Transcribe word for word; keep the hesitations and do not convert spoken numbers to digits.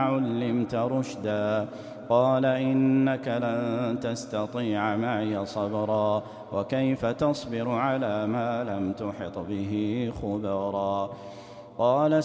علمت رشدا قال إنك لن تستطيع معي صبرا وكيف تصبر على ما لم تحط به خبرا قال